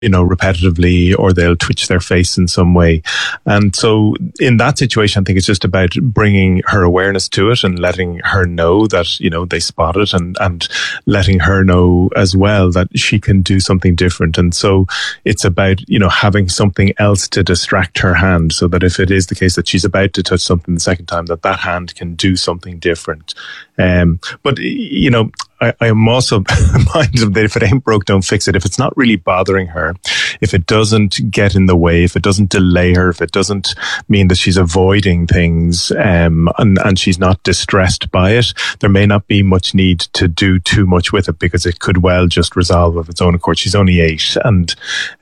repetitively, or they'll twitch their face in some way. And so in that situation, I think it's just about bringing her awareness to it and letting her know that, they spot it, and letting her know as well that she can do something different. And so it's about, having something else to distract her hand, so that if it is the case that she's about to touch something the second time, that hand can do something different. But I am also minded that if it ain't broke, don't fix it. If it's not really bothering her, if it doesn't get in the way, if it doesn't delay her, if it doesn't mean that she's avoiding things, and she's not distressed by it, there may not be much need to do too much with it, because it could well just resolve of its own accord. She's only 8. And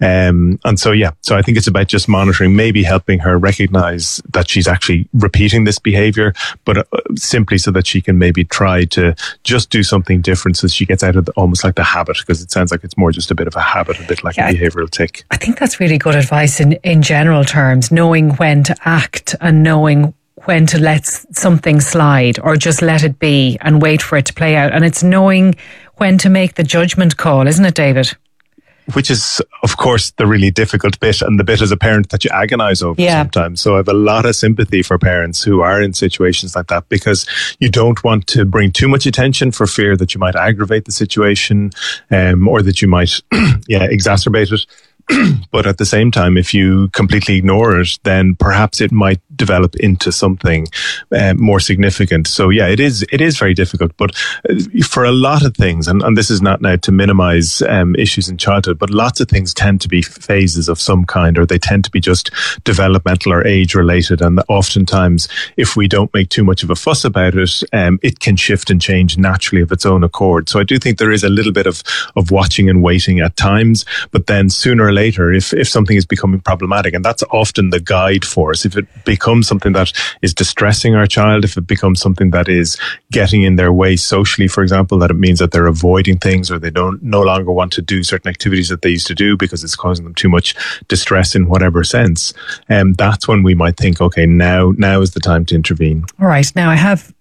so I think it's about just monitoring, maybe helping her recognize that she's actually repeating this behavior, but simply so that she can maybe try to just do something different, so she gets out of almost like the habit, because it sounds like it's more just a bit of a habit, a bit like a behavioural tick. I think that's really good advice in general terms, knowing when to act and knowing when to let something slide or just let it be and wait for it to play out. And it's knowing when to make the judgment call, isn't it, David? Which is, of course, the really difficult bit, and the bit as a parent that you agonise over sometimes. So I have a lot of sympathy for parents who are in situations like that, because you don't want to bring too much attention for fear that you might aggravate the situation, or that you might exacerbate it. But at the same time, if you completely ignore it, then perhaps it might develop into something more significant. So it is very difficult. But for a lot of things, and this is not now to minimize issues in childhood, but lots of things tend to be phases of some kind, or they tend to be just developmental or age related. And oftentimes, if we don't make too much of a fuss about it, it can shift and change naturally of its own accord. So I do think there is a little bit of watching and waiting at times, but then sooner or later, if something is becoming problematic, and that's often the guide for us, if it becomes something that is distressing our child, if it becomes something that is getting in their way socially, for example, that it means that they're avoiding things, or they no longer want to do certain activities that they used to do because it's causing them too much distress in whatever sense, that's when we might think, okay, now is the time to intervene. All right. Now I have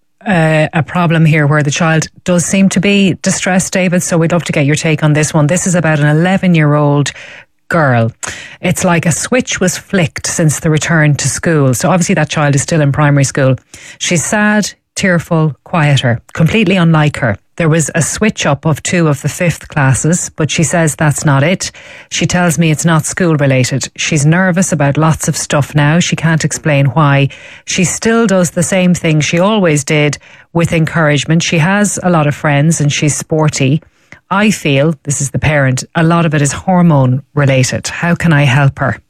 a problem here where the child does seem to be distressed, David, so we'd love to get your take on this one. This is about an 11-year-old girl. It's like a switch was flicked since the return to school. So obviously that child is still in primary school. She's sad, tearful, quieter, completely unlike her. There was a switch up of 2 of the 5th classes, but she says that's not it. She tells me it's not school related. She's nervous about lots of stuff now. She can't explain why. She still does the same thing she always did with encouragement. She has a lot of friends and she's sporty. I feel, this is the parent, a lot of it is hormone related. How can I help her?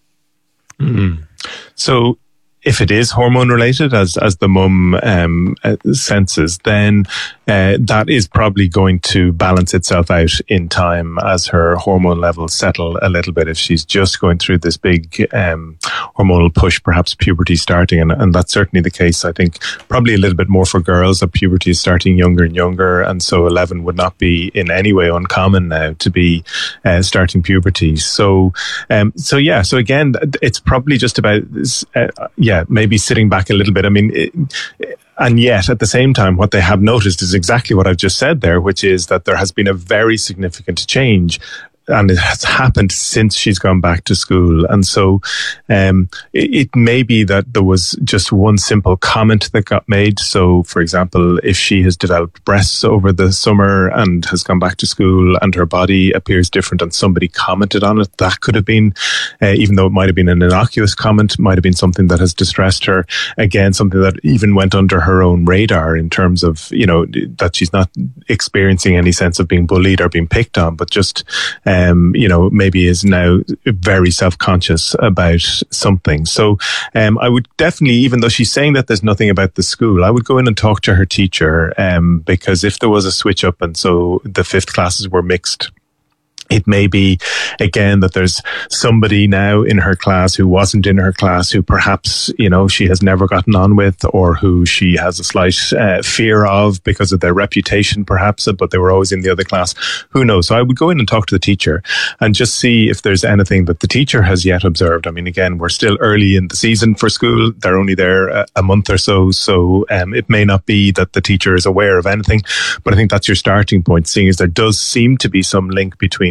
So if it is hormone related, as the mum senses, then that is probably going to balance itself out in time as her hormone levels settle a little bit. If she's just going through this big hormonal push, perhaps puberty starting, and that's certainly the case. I think probably a little bit more for girls, that puberty is starting younger and younger, and so 11 would not be in any way uncommon now to be starting puberty. So again, it's probably just about maybe sitting back a little bit. I mean, and yet at the same time, what they have noticed is exactly what I've just said there, which is that there has been a very significant change, and it has happened since she's gone back to school. And so it may be that there was just one simple comment that got made. So, for example, if she has developed breasts over the summer and has gone back to school and her body appears different and somebody commented on it, that could have been, even though it might have been an innocuous comment, might have been something that has distressed her. Again, something that even went under her own radar in terms of, that she's not experiencing any sense of being bullied or being picked on, but just maybe is now very self-conscious about something. So I would definitely, even though she's saying that there's nothing about the school, I would go in and talk to her teacher, because if there was a switch up and so the 5th classes were mixed, it may be, again, that there's somebody now in her class who wasn't in her class, who perhaps, she has never gotten on with, or who she has a slight fear of because of their reputation, perhaps, but they were always in the other class. Who knows? So I would go in and talk to the teacher and just see if there's anything that the teacher has yet observed. I mean, again, we're still early in the season for school. They're only there a month or so. So it may not be that the teacher is aware of anything, but I think that's your starting point, seeing as there does seem to be some link between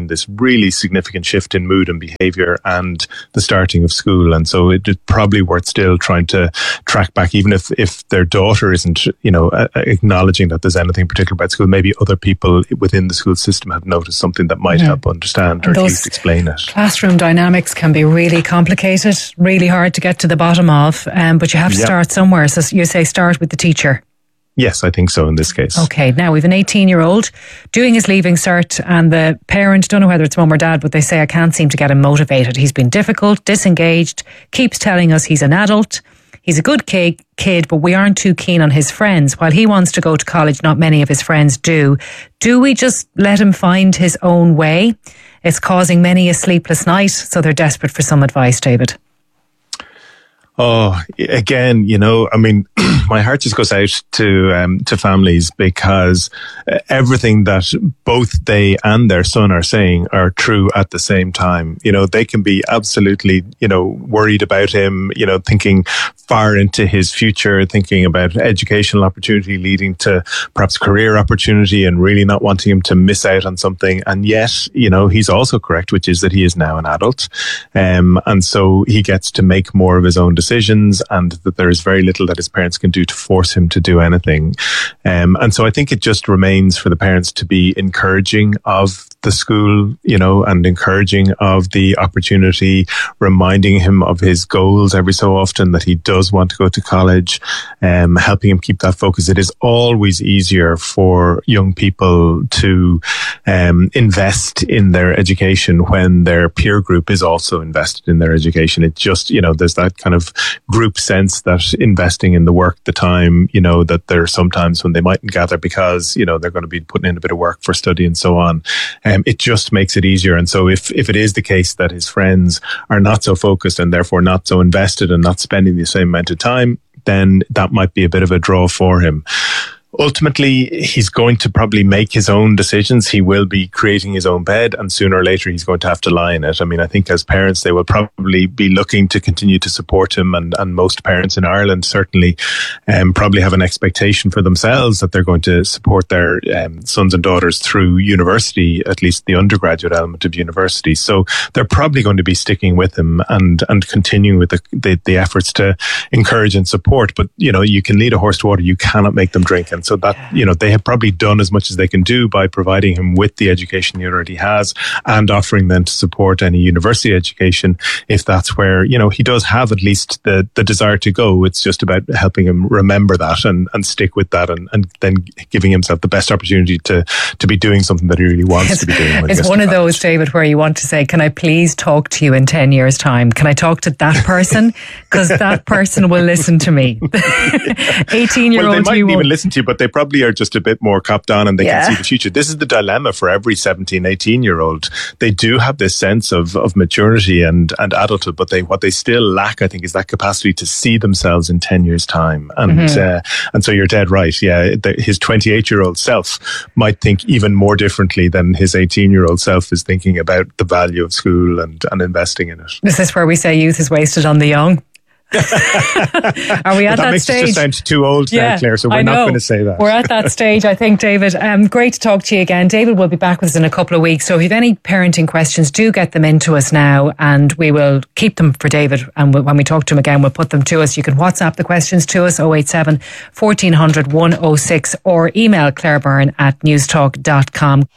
between this really significant shift in mood and behaviour and the starting of school. And so it's probably worth still trying to track back, even if their daughter isn't, acknowledging that there's anything particular about school. Maybe other people within the school system have noticed something that might help understand or at least explain it. Classroom dynamics can be really complicated, really hard to get to the bottom of, but you have to start somewhere. So you say start with the teacher. Yes, I think so in this case. Okay, now we've an 18-year-old doing his leaving cert, and the parent, don't know whether it's mum or dad, but they say, I can't seem to get him motivated. He's been difficult, disengaged, keeps telling us he's an adult. He's a good kid, but we aren't too keen on his friends. While he wants to go to college, not many of his friends do. Do we just let him find his own way? It's causing many a sleepless night, so they're desperate for some advice, David. Oh, again, my heart just goes out to families, because everything that both they and their son are saying are true at the same time. They can be absolutely, worried about him, thinking far into his future, thinking about educational opportunity leading to perhaps career opportunity, and really not wanting him to miss out on something. And yet, he's also correct, which is that he is now an adult. And so he gets to make more of his own decisions, and that there is very little that his parents can do to force him to do anything. And so I think it just remains for the parents to be encouraging of the school, and encouraging of the opportunity, reminding him of his goals every so often, that he does want to go to college, helping him keep that focus. It is always easier for young people to invest in their education when their peer group is also invested in their education. It just, there's that kind of group sense that investing in the work, the time, that there are sometimes when they mightn't gather because, they're going to be putting in a bit of work for study and so on. It just makes it easier. And so if it is the case that his friends are not so focused and therefore not so invested and not spending the same amount of time, then that might be a bit of a draw for him. Ultimately, he's going to probably make his own decisions. He will be creating his own bed, and sooner or later he's going to have to lie in it. I think as parents, they will probably be looking to continue to support him, and most parents in Ireland certainly probably have an expectation for themselves that they're going to support their sons and daughters through university, at least the undergraduate element of university. So they're probably going to be sticking with him and continuing with the efforts to encourage and support. But, you can lead a horse to water, you cannot make them drink. And so that, they have probably done as much as they can do by providing him with the education he already has, and offering them to support any university education if that's where, he does have at least the desire to go. It's just about helping him remember that and stick with that, and then giving himself the best opportunity to be doing something that he really wants to be doing. It's one of those, David, where you want to say, can I please talk to you in 10 years' time? Can I talk to that person? Because that person will listen to me. 18-year-old, well, they mightn't even listen to you, but they probably are just a bit more copped on, and they can see the future. This is the dilemma for every 17, 18-year-old. They do have this sense of maturity and adulthood, but what they still lack, I think, is that capacity to see themselves in 10 years' time. And so you're dead right. Yeah, his 28-year-old self might think even more differently than his 18-year-old self is thinking about the value of school and investing in it. Is this where we say youth is wasted on the young? Are we at that makes stage? It just sound too old now, Claire, so we're not going to say that. We're at that stage, I think, David. Great to talk to you again. David will be back with us in a couple of weeks, so if you have any parenting questions, do get them into us now, and we will keep them for David, and when we talk to him again, we'll put them to us. You can WhatsApp the questions to us, 087 1400 106, or email clairebyrne@newstalk.com.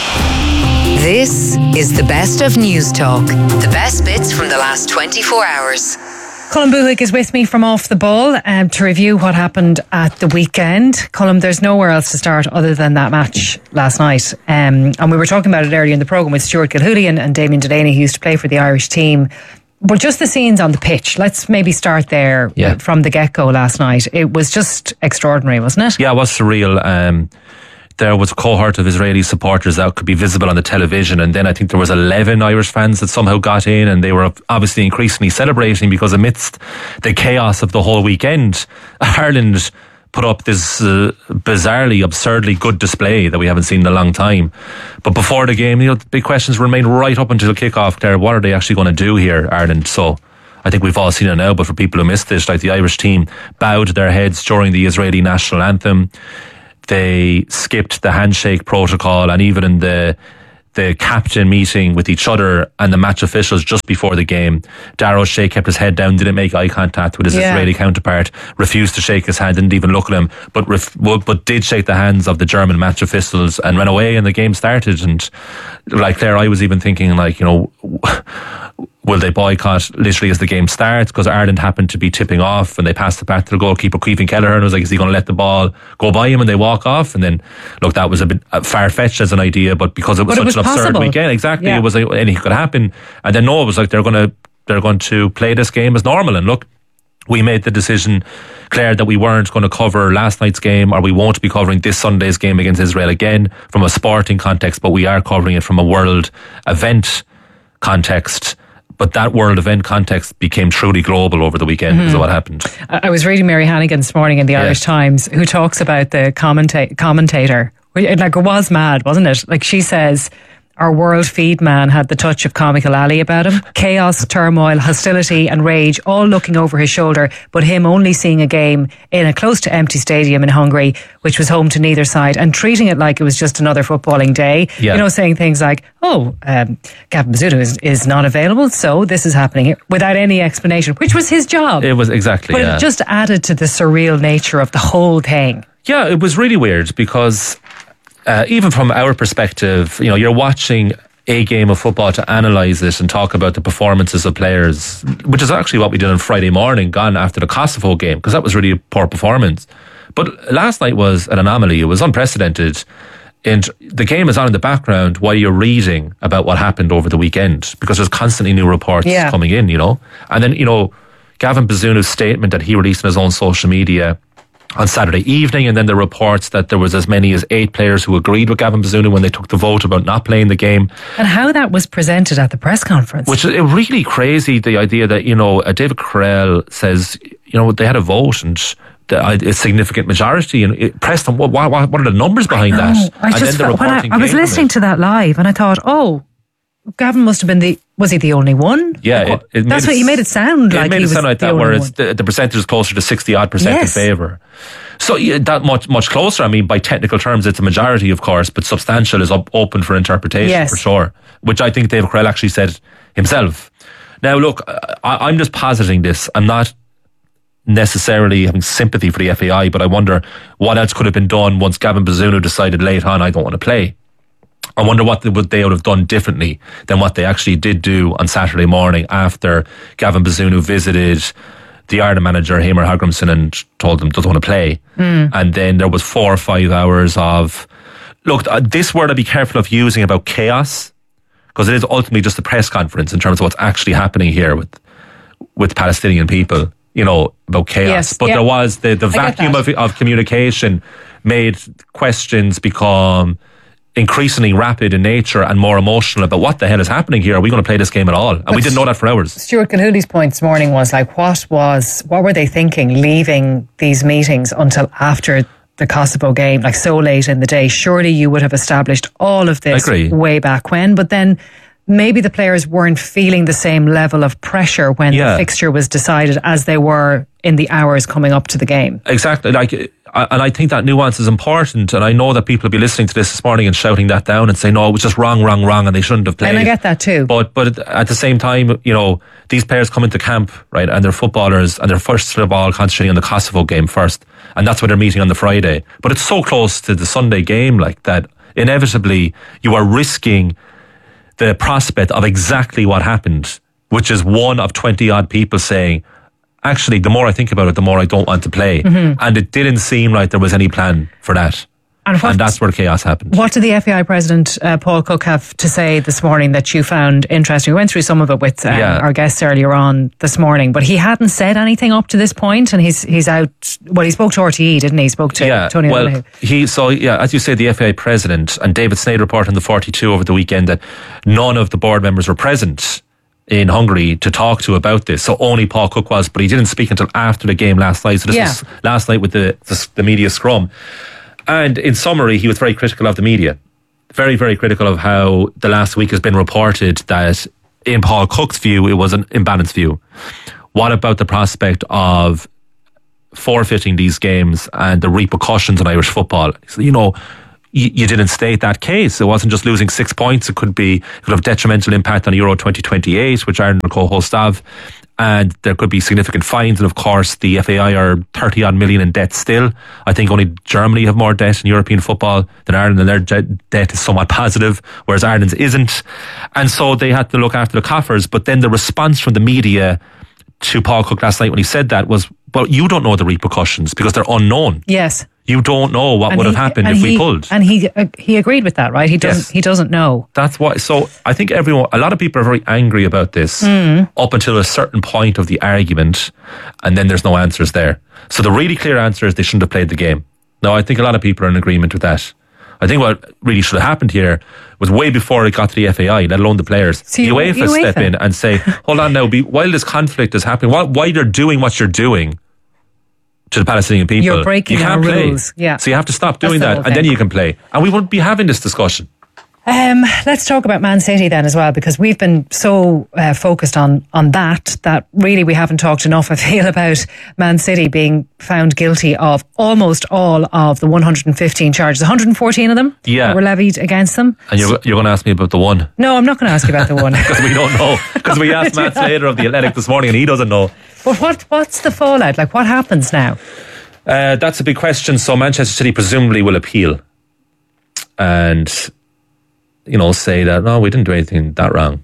This is the best of News Talk. The best bits from the last 24 hours. Colm Buhig is with me from Off the Ball to review what happened at the weekend. Colm, there's nowhere else to start other than that match last night. And we were talking about it earlier in the programme with Stuart Gilhooly and Damien Delaney, who used to play for the Irish team. But just the scenes on the pitch, let's maybe start there from the get-go last night. It was just extraordinary, wasn't it? Yeah, it was surreal. There was a cohort of Israeli supporters that could be visible on the television, and then I think there was 11 Irish fans that somehow got in, and they were obviously increasingly celebrating because amidst the chaos of the whole weekend, Ireland put up this bizarrely, absurdly good display that we haven't seen in a long time. But before the game, the big questions remained right up until kick-off, Claire. What are they actually going to do here, Ireland? So I think we've all seen it now, but for people who missed it, like the Irish team bowed their heads during the Israeli national anthem. They skipped the handshake protocol, and even in the the captain meeting with each other and the match officials just before the game. Dara O'Shea kept his head down, didn't make eye contact with his Israeli counterpart, refused to shake his hand, didn't even look at him, but did shake the hands of the German match officials and ran away, and the game started. And like Claire, I was even thinking, like, you know, will they boycott literally as the game starts? Because Ireland happened to be tipping off and they passed it back to the goalkeeper, Caoimhín Kelleher, and was like, is he going to let the ball go by him and they walk off? And then, look, that was a bit far-fetched as an idea, but because it was such an absurd weekend, exactly, it was like anything could happen. And then no, it was like they're going to play this game as normal. And look, we made the decision, Claire, that we weren't going to cover last night's game, or we won't be covering this Sunday's game against Israel again from a sporting context, but we are covering it from a world event context. But that world event context became truly global over the weekend because of what happened. I was reading Mary Hannigan this morning in the Irish Times, who talks about the commentator. Like, it was mad, wasn't it? Like, she says, our world feed man had the touch of comical alley about him. Chaos, turmoil, hostility and rage, all looking over his shoulder, but him only seeing a game in a close to empty stadium in Hungary, which was home to neither side, and treating it like it was just another footballing day. You know, saying things like, Gavin Bazunu is not available, so this is happening here, without any explanation, which was his job. It was exactly, But it just added to the surreal nature of the whole thing. Yeah, it was really weird because even from our perspective, you know, you're watching a game of football to analyse it and talk about the performances of players, which is actually what we did on Friday morning, gone after the Kosovo game, because that was really a poor performance. But last night was an anomaly. It was unprecedented. And the game is on in the background while you're reading about what happened over the weekend, because there's constantly new reports coming in, you know. And then, you know, Gavin Bazunu's statement that he released on his own social media on Saturday evening, and then the reports that there was as many as 8 players who agreed with Gavin Bazunu when they took the vote about not playing the game. And how that was presented at the press conference. Which is really crazy, the idea that, you know, David Carell says, you know, they had a vote and a significant majority, and Preston, what are the numbers behind that? I was listening to that live and I thought, Gavin must have been was he the only one? Yeah, that's what he made it sound like. It made it sound like that, whereas the percentage is closer to 60-odd% in favour. So that much closer. I mean, by technical terms, it's a majority, of course, but substantial is open for interpretation for sure. Which I think David Carell actually said himself. Now, look, I'm just positing this. I'm not necessarily having sympathy for the FAI, but I wonder what else could have been done once Gavin Bazunu decided late on, I don't want to play. I wonder what they would have done differently than what they actually did do on Saturday morning after Gavin Bazunu visited the Ireland manager, Hamer Hagrimson, and told them doesn't want to play. And then there was 4 or 5 hours of, look, this word I'd be careful of using about chaos, because it is ultimately just a press conference in terms of what's actually happening here with Palestinian people, you know, about chaos. But there was the vacuum of communication made questions become increasingly rapid in nature and more emotional about what the hell is happening here. Are we going to play this game at all? And we didn't know that for hours. Stuart Gilhooly's point this morning was like, what were they thinking leaving these meetings until after the Kosovo game, like so late in the day? Surely you would have established all of this way back when, but then maybe the players weren't feeling the same level of pressure when the fixture was decided as they were in the hours coming up to the game. Exactly. And I think that nuance is important, and I know that people will be listening to this morning and shouting that down and saying, no, it was just wrong, and they shouldn't have played. And I get that too. But at the same time, you know, these players come into camp, right, and they're footballers, and they're first of all concentrating on the Kosovo game first, and that's why they're meeting on the Friday. But it's so close to the Sunday game, like that, inevitably you are risking the prospect of exactly what happened, which is one of 20-odd people saying, actually, the more I think about it, the more I don't want to play. And it didn't seem like there was any plan for that. And that's where chaos happened. What did the FAI president, Paul Cook, have to say this morning that you found interesting? We went through some of it with our guests earlier on this morning, but he hadn't said anything up to this point, and he's out. Well, he spoke to RTE, didn't he? He spoke to Tony O'Donoghue. As you say, the FAI president, and David Snade reported on the 42 over the weekend that none of the board members were present in Hungary to talk to about this. So only Paul Cook was, but he didn't speak until after the game last night. So this was last night with the media scrum. And in summary, he was very critical of the media. Very, very critical of how the last week has been reported that, in Paul Cook's view, it was an imbalanced view. What about the prospect of forfeiting these games and the repercussions on Irish football? So, you know, you didn't state that case. It wasn't just losing 6 points. It could have detrimental impact on Euro 2028, which Ireland are co-host of. And there could be significant fines. And of course, the FAI are 30 odd million in debt still. I think only Germany have more debt in European football than Ireland, and their debt is somewhat positive, whereas Ireland's isn't. And so they had to look after the coffers. But then the response from the media to Paul Cook last night when he said that was, well, you don't know the repercussions because they're unknown. Yes. You don't know what would have happened if we pulled. And he agreed with that, right? He doesn't know. That's why. So I think a lot of people are very angry about this up until a certain point of the argument, and then there's no answers there. So the really clear answer is they shouldn't have played the game. Now, I think a lot of people are in agreement with that. I think what really should have happened here was way before it got to the FAI, let alone the players. So UEFA step in and say, hold on now, while this conflict is happening, while you're doing what you're doing to the Palestinian people, you're breaking our rules. Yeah. So you have to stop doing that, and then you can play. And we won't be having this discussion. Let's talk about Man City then as well, because we've been so focused on that really we haven't talked enough, I feel, about Man City being found guilty of almost all of the 115 charges. 114 of them were levied against them. And you're going to ask me about the one? No, I'm not going to ask you about the one. Because we don't know. Because we asked Matt Slater of The Athletic this morning and he doesn't know. But what's the fallout? Like, what happens now? That's a big question. So Manchester City presumably will appeal and, say that, no, we didn't do anything that wrong.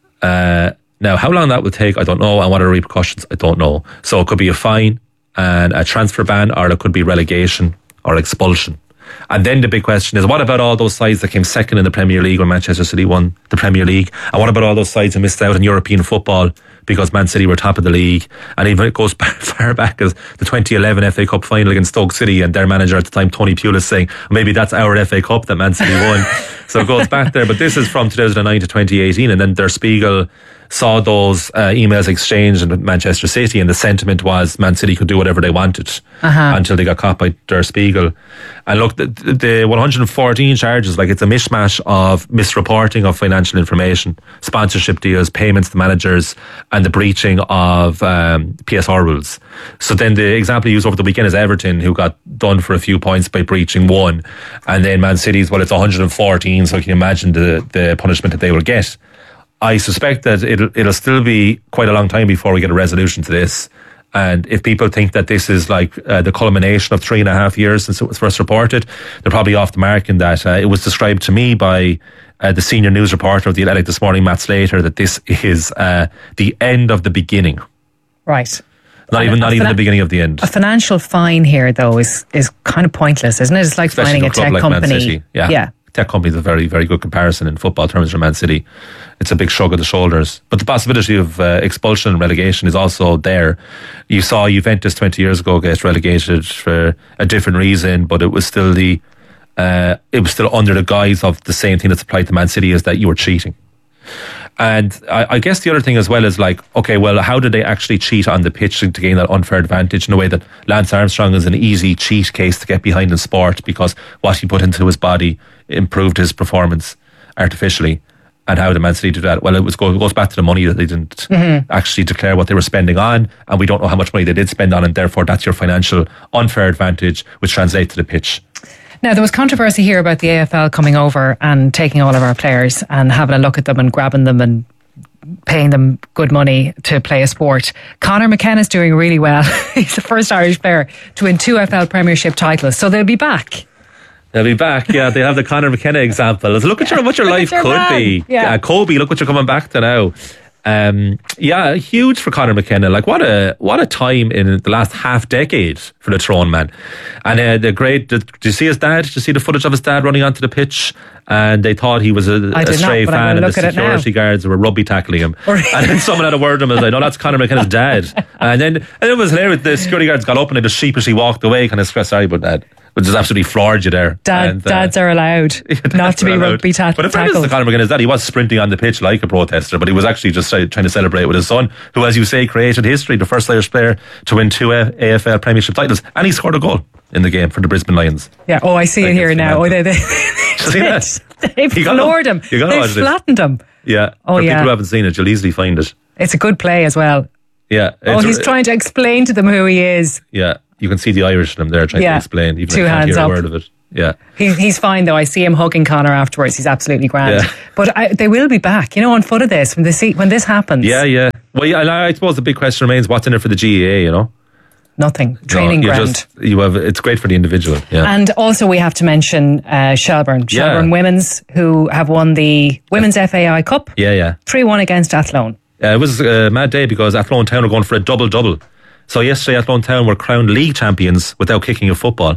Now, how long that will take, I don't know. And what are the repercussions, I don't know. So it could be a fine and a transfer ban, or it could be relegation or expulsion. And then the big question is, what about all those sides that came second in the Premier League when Manchester City won the Premier League? And what about all those sides who missed out on European football because Man City were top of the league? And even it goes far back as the 2011 FA Cup final against Stoke City, and their manager at the time, Tony Pulis, saying, maybe that's our FA Cup that Man City won. So it goes back there. But this is from 2009 to 2018. And then Der Spiegel saw those emails exchanged in Manchester City, and the sentiment was Man City could do whatever they wanted until they got caught by Der Spiegel. And look, the 114 charges, like, it's a mishmash of misreporting of financial information, sponsorship deals, payments to managers, and the breaching of PSR rules. So then the example used over the weekend is Everton, who got done for a few points by breaching one, and then Man City's, well, it's 114, so you can imagine the punishment that they will get. I suspect that it'll still be quite a long time before we get a resolution to this. And if people think that this is like the culmination of 3.5 years since it was first reported, they're probably off the mark in that. It was described to me by the senior news reporter of The Athletic this morning, Matt Slater, that this is the end of the beginning. Right. Not even the beginning of the end. A financial fine here, though, is kind of pointless, isn't it? It's like especially fining a tech company. Man City. Yeah. Tech company is a very, very good comparison in football terms for Man City. It's a big shrug of the shoulders. But the possibility of expulsion and relegation is also there. You saw Juventus 20 years ago get relegated for a different reason, but it was still under the guise of the same thing that's applied to Man City, is that you were cheating. And I guess the other thing as well is like, okay, well, how did they actually cheat on the pitch to gain that unfair advantage, in a way that Lance Armstrong is an easy cheat case to get behind in sport, because what he put into his body improved his performance artificially. And how did Man City do that? Well, it goes back to the money that they didn't actually declare what they were spending on, and we don't know how much money they did spend on, and therefore that's your financial unfair advantage, which translates to the pitch. Now, there was controversy here about the AFL coming over and taking all of our players and having a look at them and grabbing them and paying them good money to play a sport. Conor McKenna's doing really well. He's the first Irish player to win 2 FL Premiership titles, so they'll be back. They'll be back, yeah. They have the Conor McKenna example. Look at what your life could be. Yeah, Kobe, look what you're coming back to now. Huge for Conor McKenna. Like, what a time in the last half decade for the Tyrone man. And the great, did you see his dad? Did you see the footage of his dad running onto the pitch? And they thought he was a stray fan, and the security guards were rugby tackling him. And then someone had a word to him and was like, no, that's Conor McKenna's dad. And it was hilarious. The security guards got up and they just sheepishly walked away, kind of sorry about that. But just absolutely floored you there. Dads are allowed not to be rugby tackled. But in fairness to Conor McKenna's dad, he was sprinting on the pitch like a protester, but he was actually just trying to celebrate with his son, who, as you say, created history, the first Irish player to win 2 AFL Premiership titles, and he scored a goal in the game for the Brisbane Lions. Yeah, I see it here now. They've floored him. They've flattened him. Yeah. For people who haven't seen it, you'll easily find it. It's a good play as well. Yeah. He's trying to explain to them who he is. Yeah. you can see the Irish in him there trying to explain, even if you can't hear a word of it. Yeah, he's fine though. I see him hugging Conor afterwards. He's absolutely grand. Yeah. But they will be back, on foot of this when this happens. Yeah. Well, I suppose the big question remains: what's in it for the GAA? Nothing. Training ground. It's great for the individual. Yeah. And also we have to mention Shelbourne Women's, who have won the Women's FAI Cup. Yeah. 3-1 against Athlone. It was a mad day because Athlone Town are going for a double-double. So yesterday Athlone Town were crowned league champions without kicking a football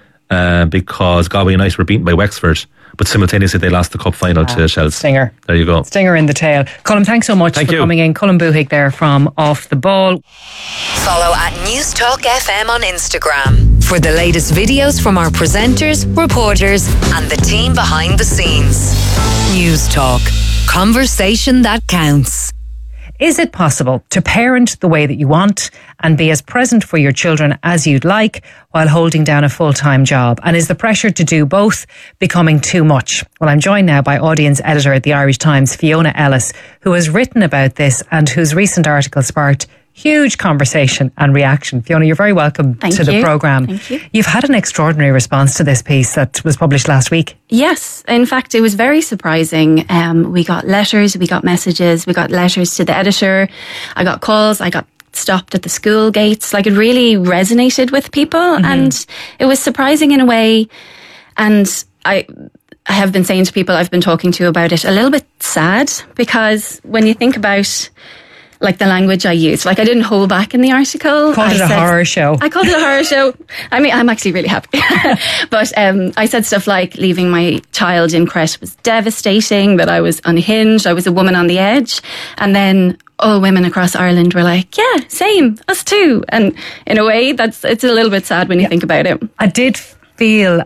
because Galway United were beaten by Wexford. But simultaneously they lost the cup final to Shells. Stinger. There you go. Stinger in the tail. Colm, thanks so much for coming in. Colm Buhig there from Off the Ball. Follow at News Talk FM on Instagram for the latest videos from our presenters, reporters and the team behind the scenes. News Talk. Conversation that counts. Is it possible to parent the way that you want and be as present for your children as you'd like while holding down a full-time job? And is the pressure to do both becoming too much? Well, I'm joined now by audience editor at the Irish Times, Fiona Ellis, who has written about this and whose recent article sparked huge conversation and reaction. Fiona, you're very welcome to the programme. Thank you. You've had an extraordinary response to this piece that was published last week. Yes. In fact, it was very surprising. We got letters, we got messages, we got letters to the editor. I got calls, I got stopped at the school gates. Like, it really resonated with people. And it was surprising in a way. And I have been saying to people I've been talking to about it, a little bit sad, because when you think about like the language I used, like I didn't hold back in the article. Called it a horror show. I called it a horror show. I mean, I'm actually really happy. But I said stuff like leaving my child in creche was devastating, that I was unhinged, I was a woman on the edge. And then all women across Ireland were like, yeah, same, us too. And in a way, it's a little bit sad when you think about it. I did feel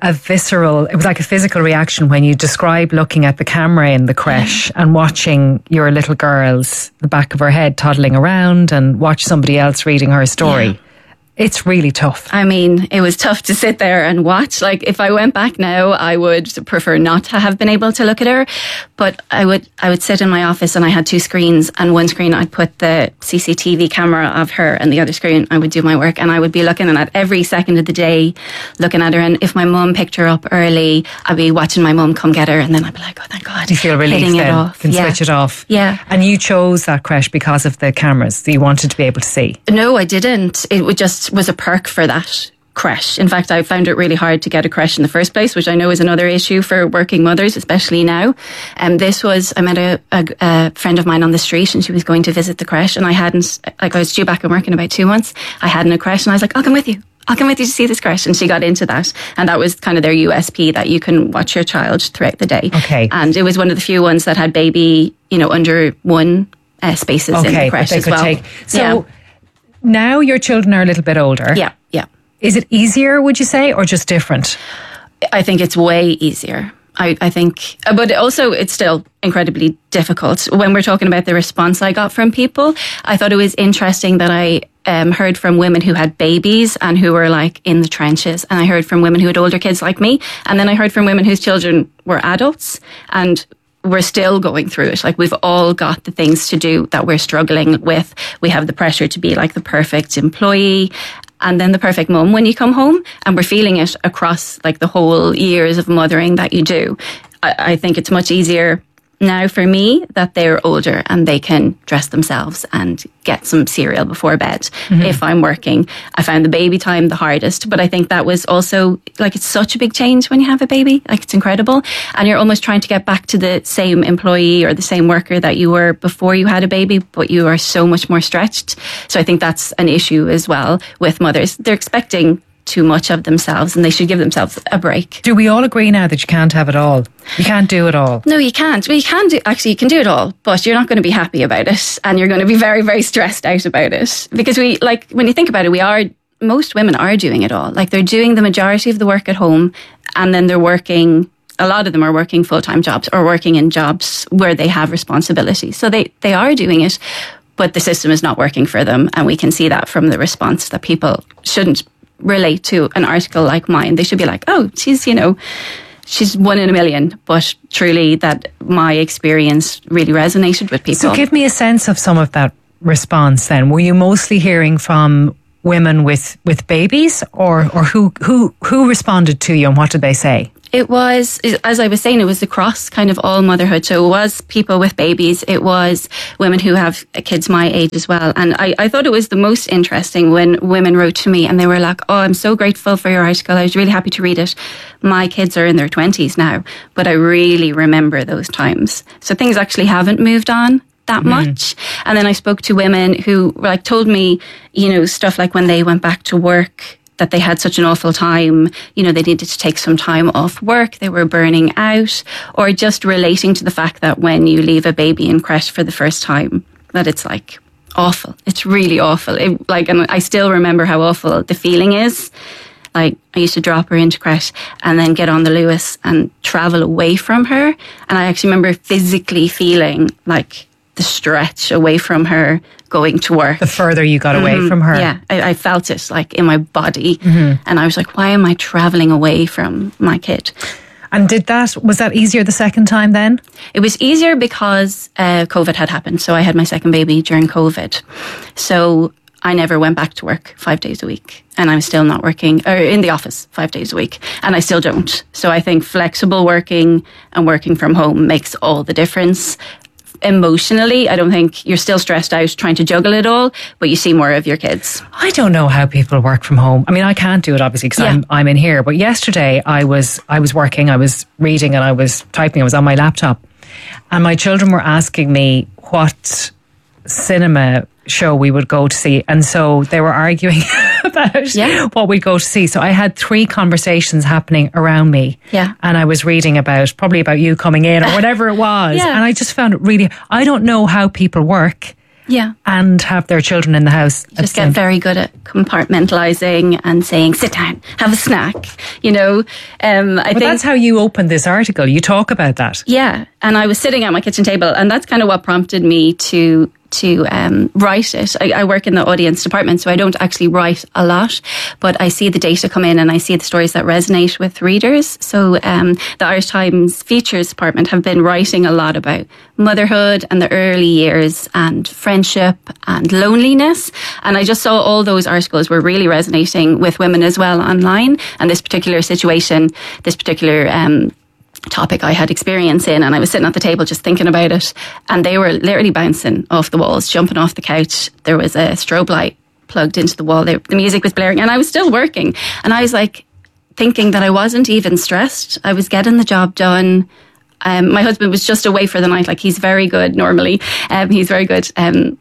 it was like a physical reaction when you describe looking at the camera in the creche and watching your little girls, the back of her head toddling around, and watch somebody else reading her story. Yeah. It's really tough. I mean, it was tough to sit there and watch. Like, if I went back now, I would prefer not to have been able to look at her. But I would sit in my office and I had two screens, and one screen I'd put the CCTV camera of her, and the other screen I would do my work, and I would be looking at every second of the day, looking at her. And if my mum picked her up early, I'd be watching my mum come get her, and then I'd be like, oh, thank God. You feel relieved then. It off. Can switch it off. Yeah. And you chose that creche because of the cameras that you wanted to be able to see? No, I didn't. It was a perk for that creche. In fact, I found it really hard to get a creche in the first place, which I know is another issue for working mothers, especially now. I met a friend of mine on the street, and she was going to visit the creche, and I was due back and work in about 2 months. I hadn't a creche, and I was like, I'll come with you to see this creche. And she got into that. And that was kind of their USP, that you can watch your child throughout the day. Okay. And it was one of the few ones that had baby, under one spaces in the creche as well. Now your children are a little bit older. Yeah. Is it easier, would you say, or just different? I think it's way easier. I think, but also it's still incredibly difficult. When we're talking about the response I got from people, I thought it was interesting that I heard from women who had babies and who were like in the trenches, and I heard from women who had older kids like me, and then I heard from women whose children were adults, and we're still going through it. Like, we've all got the things to do that we're struggling with. We have the pressure to be like the perfect employee and then the perfect mum when you come home, and we're feeling it across like the whole years of mothering that you do. I think it's much easier now for me that they're older and they can dress themselves and get some cereal before bed if I'm working. I found the baby time the hardest, but I think that was also, like, it's such a big change when you have a baby. Like, it's incredible. And you're almost trying to get back to the same employee or the same worker that you were before you had a baby, but you are so much more stretched. So I think that's an issue as well with mothers. They're expecting too much of themselves, and they should give themselves a break. Do we all agree now that you can't have it all? You can't do it all? No, you can't. Well, you can do it all, but you're not going to be happy about it, and you're going to be very, very stressed out about it. Because when you think about it, most women are doing it all. Like, they're doing the majority of the work at home, and then a lot of them are working full-time jobs or working in jobs where they have responsibilities. So they are doing it, but the system is not working for them, and we can see that from the response, that people shouldn't relate to an article like mine. They should be like, oh, she's one in a million. But truly, that my experience really resonated with people. So give me a sense of some of that response then. Were you mostly hearing from women with babies, or who responded to you, and what did they say? It was, as I was saying, it was across kind of all motherhood. So it was people with babies. It was women who have kids my age as well. And I thought it was the most interesting when women wrote to me and they were like, oh, I'm so grateful for your article. I was really happy to read it. My kids are in their 20s now, but I really remember those times. So things actually haven't moved on that much. And then I spoke to women who like told me, stuff like when they went back to work, that they had such an awful time, they needed to take some time off work, they were burning out, or just relating to the fact that when you leave a baby in creche for the first time, that it's like awful. It's really awful. And I still remember how awful the feeling is. Like, I used to drop her into creche and then get on the Lewis and travel away from her. And I actually remember physically feeling like the stretch away from her going to work. The further you got away from her. Yeah, I felt it like in my body. And I was like, why am I traveling away from my kid? And was that easier the second time then? It was easier because COVID had happened. So I had my second baby during COVID. So I never went back to work 5 days a week. And I'm still not working, or in the office 5 days a week. And I still don't. So I think flexible working and working from home makes all the difference. Emotionally, I don't think you're still stressed out trying to juggle it all, but you see more of your kids. I don't know how people work from home. I mean, I can't do it obviously because I'm in here. But yesterday I was working, I was reading, and I was typing. I was on my laptop, and my children were asking me what cinema show we would go to see, and so they were arguing about what we'd go to see. So I had 3 conversations happening around me, and I was reading probably about you coming in or whatever it was, and I just found it really, I don't know how people work and have their children in the house. Just get very good at compartmentalizing and saying, sit down, have a snack, I think that's how you opened this article. You talk about that. Yeah, and I was sitting at my kitchen table, and that's kind of what prompted me to write it. I work in the audience department, so I don't actually write a lot, but I see the data come in and I see the stories that resonate with readers. So the Irish Times features department have been writing a lot about motherhood and the early years and friendship and loneliness. And I just saw all those articles were really resonating with women as well online. And this particular situation, this particular topic I had experience in, and I was sitting at the table just thinking about it, and they were literally bouncing off the walls, jumping off the couch. There was a strobe light plugged into the wall. The music was blaring and I was still working, and I was like thinking that I wasn't even stressed. I was getting the job done. My husband was just away for the night. Like, he's very good normally. He's very good. And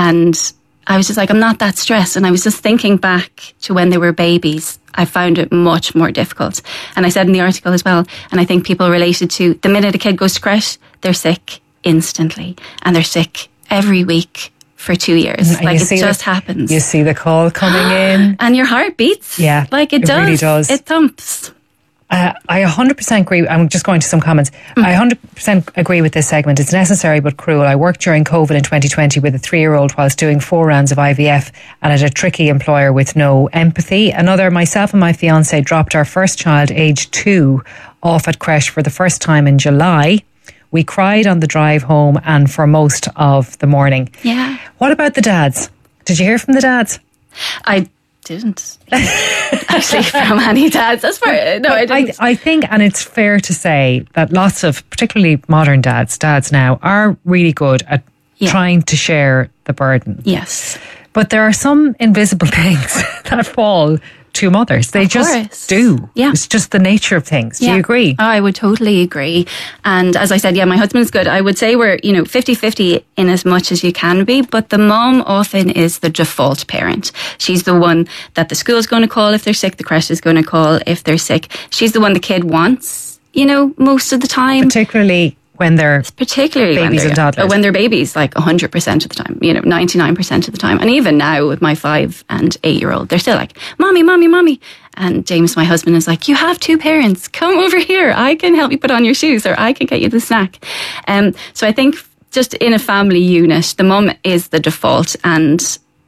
I was just like, I'm not that stressed. And I was just thinking back to when they were babies. I found it much more difficult. And I said in the article as well, and I think people related to the minute a kid goes to creche, they're sick instantly. And they're sick every week for 2 years. And like, it just happens. You see the call coming in. And your heart beats. Yeah. Like, it does. Really does. It thumps. I 100% agree. I'm just going to some comments. I 100% agree with this segment. It's necessary but cruel. I worked during COVID in 2020 with a 3-year-old whilst doing 4 rounds of IVF and at a tricky employer with no empathy. Myself and my fiance dropped our first child, age 2, off at creche for the first time in July. We cried on the drive home and for most of the morning. Yeah. What about the dads? Did you hear from the dads? I didn't actually from any dads. That's fair. No, I didn't. I think, and it's fair to say that lots of, particularly modern dads now, are really good at trying to share the burden. Yes. But there are some invisible things that fall to mothers. They just do. Yeah. It's just the nature of things. Do you agree? I would totally agree. And as I said, my husband's good. I would say we're, 50-50 in as much as you can be, but the mom often is the default parent. She's the one that the school's going to call if they're sick, the creche is going to call if they're sick. She's the one the kid wants, most of the time. Particularly when they're babies and toddlers. When they're babies, like 100% of the time, 99% of the time. And even now with my 5 and 8-year-old, they're still like, mommy, mommy, mommy. And James, my husband, is like, you have 2 parents. Come over here. I can help you put on your shoes, or I can get you the snack. So I think just in a family unit, the mum is the default. And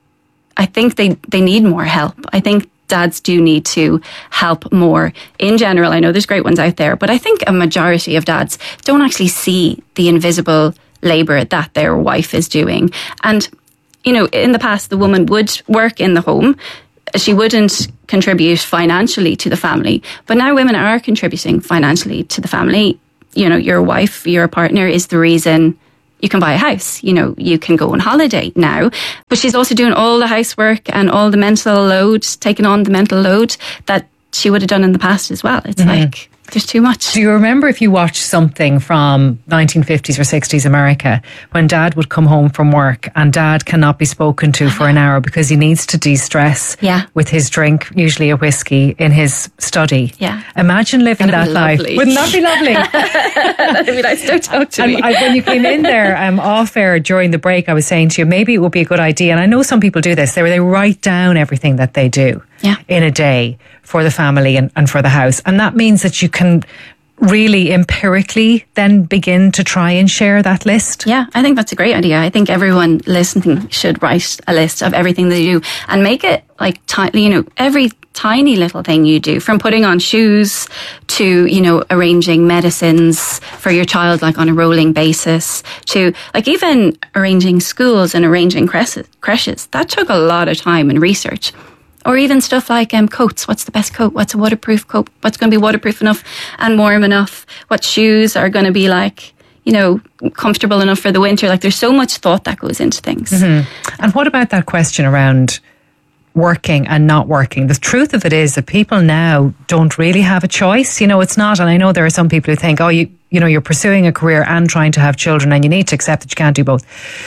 I think they need more help. I think dads do need to help more in general. I know there's great ones out there, but I think a majority of dads don't actually see the invisible labour that their wife is doing. And, in the past, the woman would work in the home. she wouldn't contribute financially to the family. But now women are contributing financially to the family. You know, your wife, your partner is the reason you can buy a house. You know, you can go on holiday now. But she's also doing all the housework and all the mental load, taking on the mental load that she would have done in the past as well. It's like, there's too much. Do you remember if you watched something from 1950s or 60s America when Dad would come home from work and Dad cannot be spoken to for an hour because he needs to de-stress with his drink, usually a whiskey, in his study? Yeah. Imagine living that life. Wouldn't that be lovely? That'd be nice. Don't talk to me. When you came in there off air during the break, I was saying to you, maybe it would be a good idea, and I know some people do this, they write down everything that they do in a day for the family and for the house. And that means that you can really empirically then begin to try and share that list. Yeah, I think that's a great idea. I think everyone listening should write a list of everything they do and make it like, you know, every tiny little thing you do, from putting on shoes to, you know, arranging medicines for your child, like on a rolling basis, to like even arranging schools and arranging creches. That took a lot of time and research. Or even stuff like coats. What's the best coat? What's a waterproof coat? What's going to be waterproof enough and warm enough? What shoes are going to be like, you know, comfortable enough for the winter? Like, there's so much thought that goes into things. And what about that question around working and not working? The truth of it is that people now don't really have a choice. You know, it's not, and I know there are some people who think, oh, you know, you're pursuing a career and trying to have children and you need to accept that you can't do both.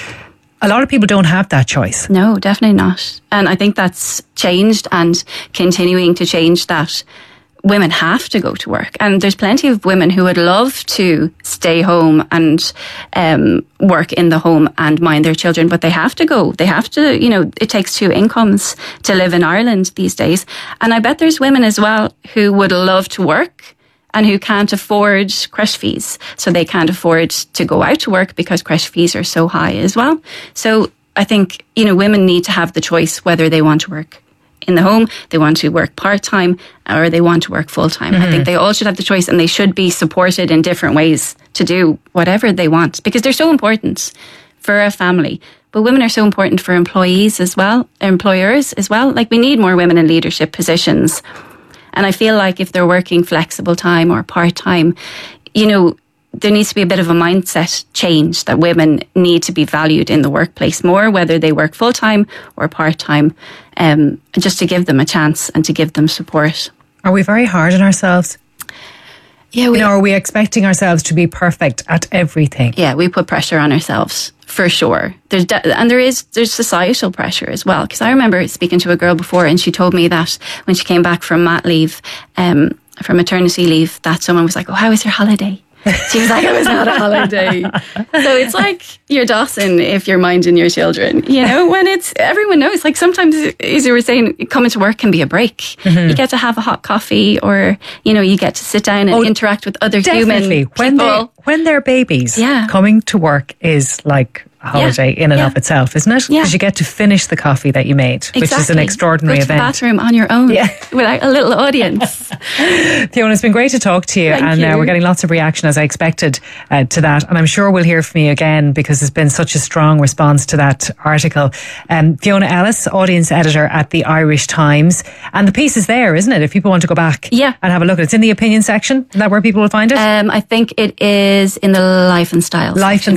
A lot of people don't have that choice. No, definitely not. And I think that's changed and continuing to change, that women have to go to work. And there's plenty of women who would love to stay home and work in the home and mind their children, but they have to go. They have to, you know, it takes two incomes to live in Ireland these days. And I bet there's women as well who would love to work and who can't afford creche fees. So they can't afford to go out to work because creche fees are so high as well. So I think, you know, women need to have the choice whether they want to work in the home, they want to work part-time, or they want to work full-time. I think they all should have the choice, and they should be supported in different ways to do whatever they want, because they're so important for a family. But women are so important for employees as well, employers as well. Like, we need more women in leadership positions. And I feel like if they're working flexible time or part-time, you know, there needs to be a bit of a mindset change that women need to be valued in the workplace more, whether they work full-time or part-time, just to give them a chance and to give them support. Are we very hard on ourselves? Yeah, you know, are we expecting ourselves to be perfect at everything? Yeah, we put pressure on ourselves. For sure. There's societal pressure as well. Because I remember speaking to a girl before, and she told me that when she came back from mat leave, from maternity leave, that someone was like, oh, how was your holiday? She was like, it was not a holiday. So it's like you're Dawson if you're minding your children, you know, when it's, everyone knows, like sometimes, as you were saying, coming to work can be a break. You get to have a hot coffee, or, you know, you get to sit down and interact with other human people. When they're babies, coming to work is like a holiday in and of itself, isn't it? Because you get to finish the coffee that you made, which is an extraordinary event. Go to the bathroom on your own without a little audience. Fiona, it's been great to talk to you. Thank you. We're getting lots of reaction, as I expected, to that. And I'm sure we'll hear from you again, because there's been such a strong response to that article. Fiona Ellis, audience editor at the Irish Times. And the piece is there, isn't it? If people want to go back and have a look at it. It's in the opinion section. Is that where people will find it? I think it is in the life and style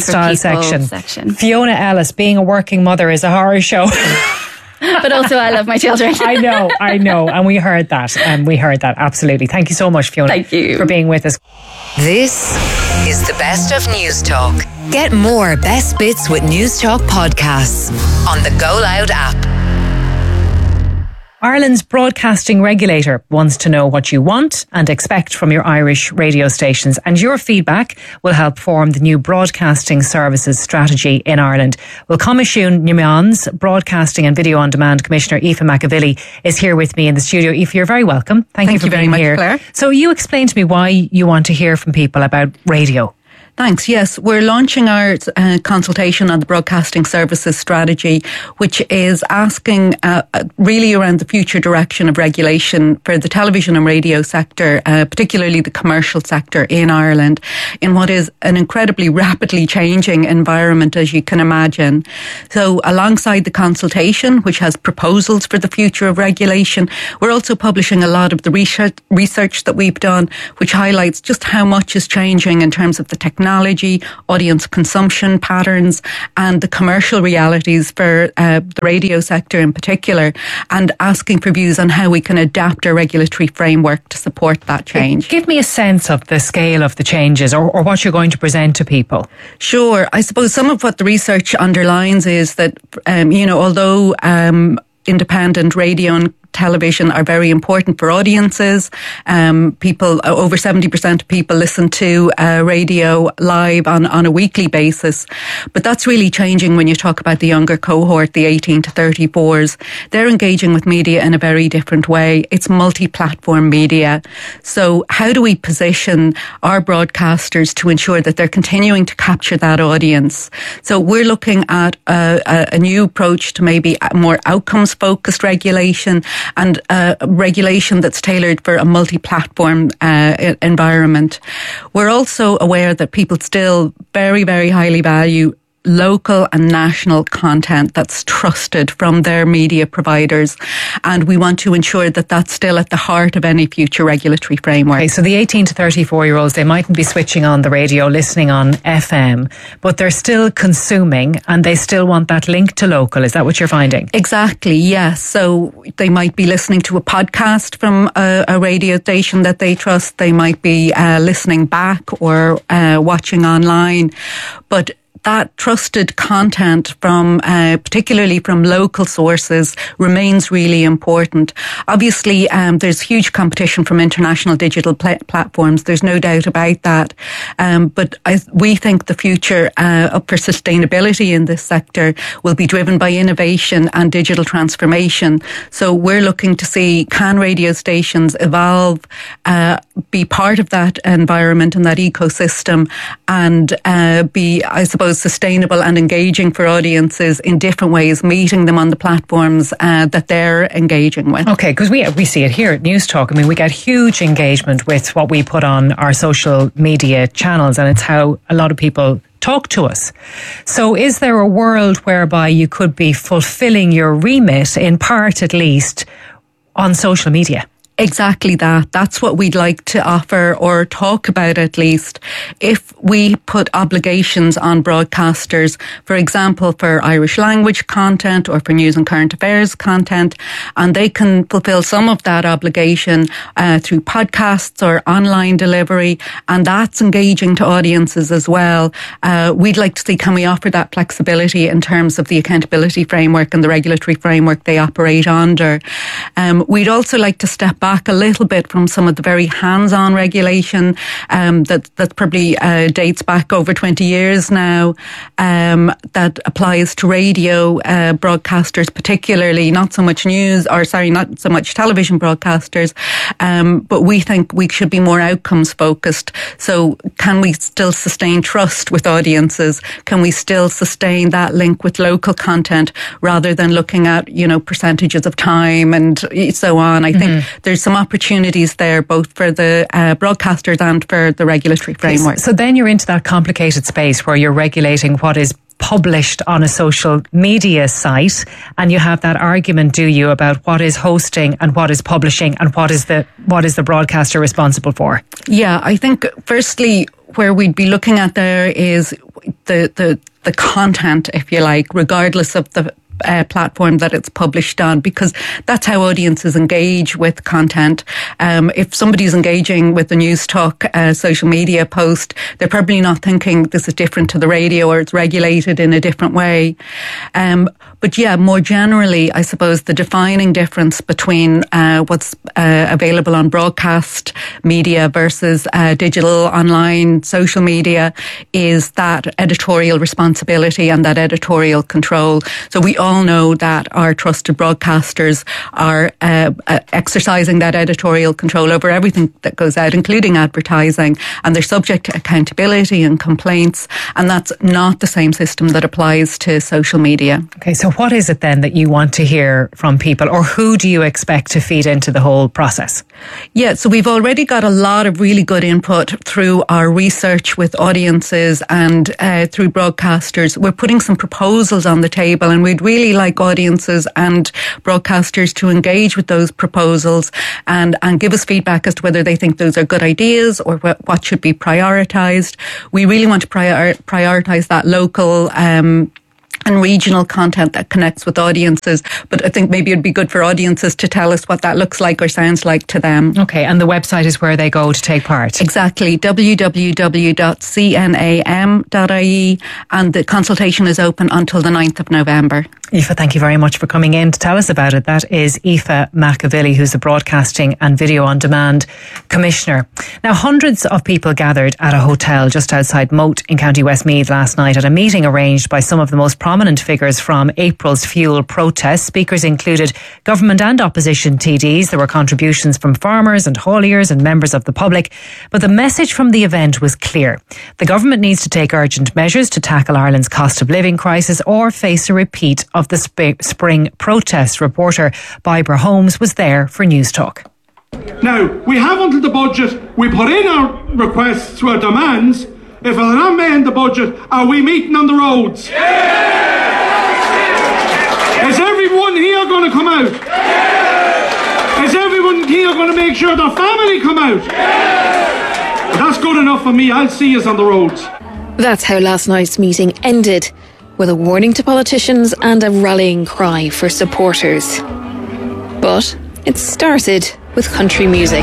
section. Fiona Ellis, being a working mother is a horror show. But also, I love my children. I know. And we heard that. Absolutely. Thank you so much, Fiona. Thank you for being with us. This is the best of News Talk. Get more best bits with News Talk podcasts on the Go Loud app. Ireland's broadcasting regulator wants to know what you want and expect from your Irish radio stations, and your feedback will help form the new broadcasting services strategy in Ireland. Well, Comisiún na Meán's Broadcasting and Video on Demand Commissioner Aoife McAvilly is here with me in the studio. Aoife, you're very welcome. Thank you for being here. Claire. So you explain to me why you want to hear from people about radio. Thanks. Yes, we're launching our consultation on the broadcasting services strategy, which is asking really around the future direction of regulation for the television and radio sector, particularly the commercial sector in Ireland, in what is an incredibly rapidly changing environment, as you can imagine. So alongside the consultation, which has proposals for the future of regulation, we're also publishing a lot of the research that we've done, which highlights just how much is changing in terms of the technology, audience consumption patterns, and the commercial realities for the radio sector in particular, and asking for views on how we can adapt our regulatory framework to support that change. Give me a sense of the scale of the changes or what you're going to present to people. Sure. I suppose some of what the research underlines is that, although independent radio and television are very important for audiences. People, over 70% of people listen to radio live on a weekly basis. But that's really changing when you talk about the younger cohort, the 18 to 34s. They're engaging with media in a very different way. It's multi-platform media. So how do we position our broadcasters to ensure that they're continuing to capture that audience? So we're looking at a new approach to maybe more outcomes-focused regulation, and regulation that's tailored for a multi-platform environment. We're also aware that people still very, very highly value local and national content that's trusted from their media providers, and we want to ensure that that's still at the heart of any future regulatory framework. Okay, so the 18 to 34-year-olds, they mightn't be switching on the radio, listening on FM, but they're still consuming and they still want that link to local. Is that what you're finding? Exactly, yes. So they might be listening to a podcast from a radio station that they trust. They might be listening back or watching online, but that trusted content from, particularly from local sources, remains really important. Obviously, there's huge competition from international digital platforms. There's no doubt about that. But we think the future for sustainability in this sector will be driven by innovation and digital transformation. So we're looking to see, can radio stations evolve, be part of that environment and that ecosystem, and be, I suppose, sustainable and engaging for audiences in different ways, meeting them on the platforms that they're engaging with. Okay, because we see it here at News Talk. I mean, we get huge engagement with what we put on our social media channels, and it's how a lot of people talk to us. So is there a world whereby you could be fulfilling your remit, in part at least, on social media? Exactly that. That's what we'd like to offer or talk about, at least. If we put obligations on broadcasters, for example, for Irish language content or for news and current affairs content, and they can fulfill some of that obligation through podcasts or online delivery, and that's engaging to audiences as well. We'd like to see, can we offer that flexibility in terms of the accountability framework and the regulatory framework they operate under. We'd also like to step back a little bit from some of the very hands-on regulation that probably dates back over 20 years now, that applies to radio broadcasters particularly, not so much not so much television broadcasters, but we think we should be more outcomes focused. So can we still sustain trust with audiences? Can we still sustain that link with local content rather than looking at, percentages of time and so on? I think there's some opportunities there, both for the broadcasters and for the regulatory framework. So then you're into that complicated space where you're regulating what is published on a social media site, and you have that argument, do you, about what is hosting and what is publishing and what is the broadcaster responsible for? Yeah, I think firstly where we'd be looking at there is the content, if you like, regardless of the platform that it's published on, because that's how audiences engage with content. If somebody's engaging with the News Talk social media post, they're probably not thinking this is different to the radio or it's regulated in a different way. But yeah, more generally, I suppose the defining difference between what's available on broadcast media versus digital, online, social media is that editorial responsibility and that editorial control. So we all know that our trusted broadcasters are exercising that editorial control over everything that goes out, including advertising, and they're subject to accountability and complaints, and that's not the same system that applies to social media. Okay, so what is it then that you want to hear from people, or who do you expect to feed into the whole process? Yeah, so we've already got a lot of really good input through our research with audiences and through broadcasters. We're putting some proposals on the table, and we'd really like audiences and broadcasters to engage with those proposals and give us feedback as to whether they think those are good ideas or what should be prioritised. We really want to prioritise that local and regional content that connects with audiences. But I think maybe it'd be good for audiences to tell us what that looks like or sounds like to them. Okay, and the website is where they go to take part? Exactly, www.cnam.ie, and the consultation is open until the 9th of November. Aoife, thank you very much for coming in to tell us about it. That is Aoife McAvilly, who's the Broadcasting and Video on Demand Commissioner. Now, hundreds of people gathered at a hotel just outside Moate in County Westmeath last night at a meeting arranged by some of the most prominent figures from April's fuel protests. Speakers included government and opposition TDs. There were contributions from farmers and hauliers and members of the public. But the message from the event was clear. The government needs to take urgent measures to tackle Ireland's cost of living crisis or face a repeat of the spring protests. Reporter Barbara Holmes was there for News Talk. Now, we have until the budget, we put in our requests, our demands. If they're not made in the budget, are we meeting on the roads? Yeah! Is everyone here going to come out? Yeah! Is everyone here going to make sure their family come out? Yeah! That's good enough for me. I'll see us on the roads. That's how last night's meeting ended, with a warning to politicians and a rallying cry for supporters. But it started with country music.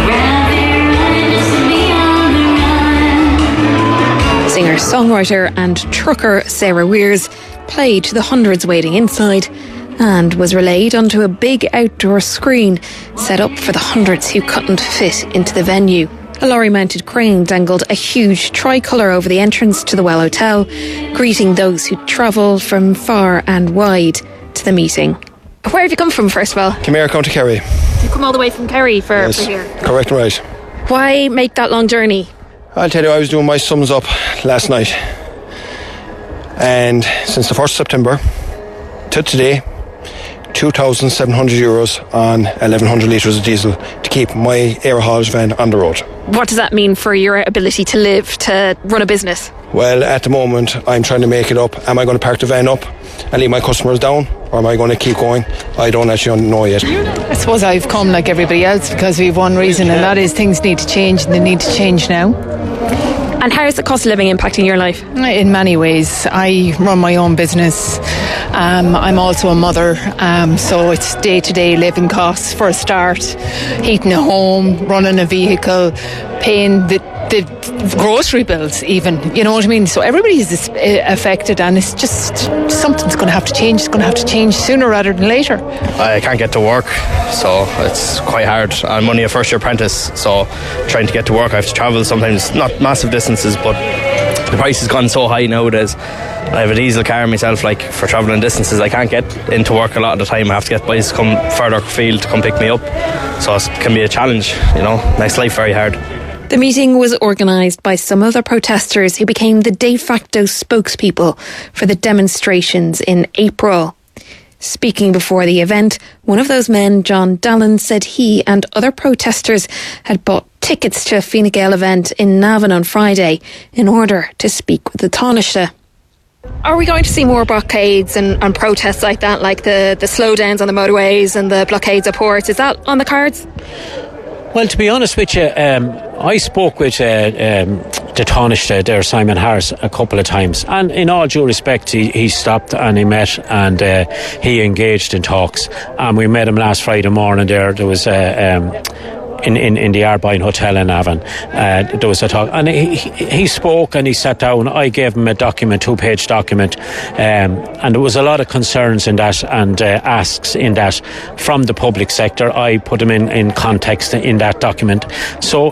Singer-songwriter and trucker Sarah Weirs played to the hundreds waiting inside and was relayed onto a big outdoor screen set up for the hundreds who couldn't fit into the venue. A lorry-mounted crane dangled a huge tricolour over the entrance to the Well Hotel, greeting those who travelled from far and wide to the meeting. Where have you come from, first of all? Camair, County Kerry. You come all the way from Kerry for here? Correct and right. Why make that long journey? I'll tell you, I was doing my sums up last night, and since the 1st of September to today, €2,700 on 1,100 litres of diesel to keep my air haulage van on the road. What does that mean for your ability to live, to run a business? Well, at the moment, I'm trying to make it up. Am I going to park the van up and leave my customers down, or am I going to keep going? I don't actually know yet. I suppose I've come like everybody else because we have one reason, and that is things need to change, and they need to change now. And how is the cost of living impacting your life? In many ways. I run my own business. I'm also a mother, so it's day-to-day living costs for a start. Heating a home, running a vehicle, paying the grocery bills even, you know what I mean? So everybody's affected, and it's just something's going to have to change. It's going to have to change sooner rather than later. I can't get to work, so it's quite hard. I'm only a first-year apprentice, so trying to get to work I have to travel sometimes, not massive distances, but the price has gone so high nowadays. I have a diesel car myself, like for travelling distances. I can't get into work a lot of the time. I have to get boys to come further afield to come pick me up, so it can be a challenge, you know. Makes life very hard. The meeting was organised by some of the protesters who became the de facto spokespeople for the demonstrations in April. Speaking before the event, one of those men, John Dallin, said he and other protesters had bought tickets to a Fine Gael event in Navan on Friday in order to speak with the Taoiseach. Are we going to see more blockades and protests like that, like the slowdowns on the motorways and the blockades at ports? Is that on the cards? Well, to be honest with you, I spoke with the Taoiseach there, Simon Harris, a couple of times, and in all due respect, he stopped and he met and he engaged in talks. And we met him last Friday morning there. There was in the Arboyne Hotel in Avon. There was a talk, and he spoke and he sat down. I gave him a document, 2-page document, and there was a lot of concerns in that and asks in that from the public sector. I put them in context in that document. So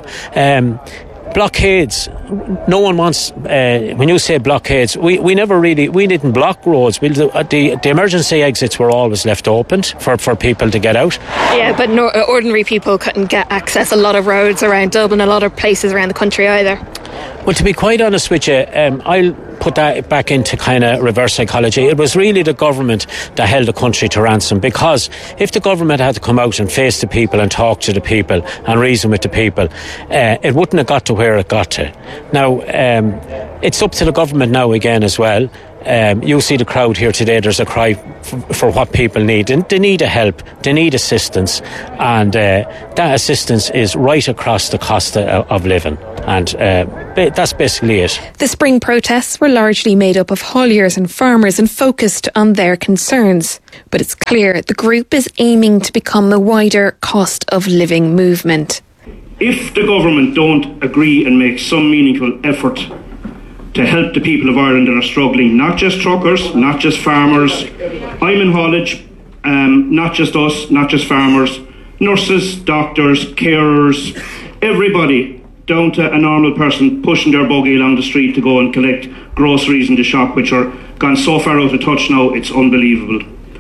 blockades, no one wants, when you say blockades, we didn't block roads. The emergency exits were always left open for people to get out. Yeah, but ordinary people couldn't get access a lot of roads around Dublin, a lot of places around the country either. Well, to be quite honest with you, I'll put that back into kind of reverse psychology. It was really the government that held the country to ransom, because if the government had to come out and face the people and talk to the people and reason with the people, it wouldn't have got to where it got to. Now, it's up to the government now again as well. You see the crowd here today, there's a cry for what people need. And they need a help, they need assistance, and that assistance is right across the cost of living. And that's basically it. The spring protests were largely made up of hauliers and farmers and focused on their concerns. But it's clear the group is aiming to become a wider cost of living movement. If the government don't agree and make some meaningful effort to help the people of Ireland that are struggling, not just truckers, not just farmers, I'm in haulage, not just us, not just farmers, nurses, doctors, carers, everybody, down to a normal person pushing their buggy along the street to go and collect groceries in the shop, which are gone so far out of touch now, it's unbelievable.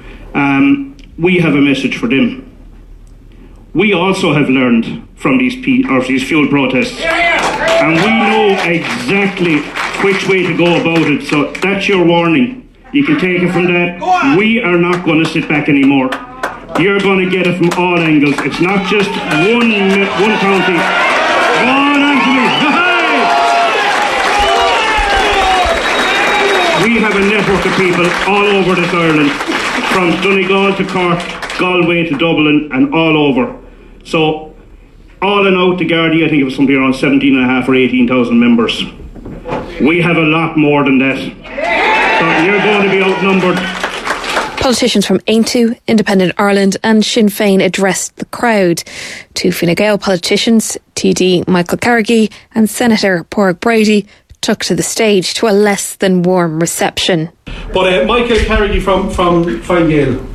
We have a message for them. We also have learned from these fuel protests, and we know exactly which way to go about it, so that's your warning. You can take it from that. We are not going to sit back anymore. You're going to get it from all angles. It's not just one county. Go on, Anthony. We have a network of people all over this Ireland, from Donegal to Cork, Galway to Dublin, and all over. So, all in out, the Gardaí, I think it was something around 17,500 or 18,000 members. We have a lot more than that. So you're going to be outnumbered. Politicians from Aintu, Independent Ireland and Sinn Féin addressed the crowd. Two Fine Gael politicians, TD Michael Carrigy and Senator Pádraig Brady, took to the stage to a less than warm reception. But Michael Carrigy from Fine Gael.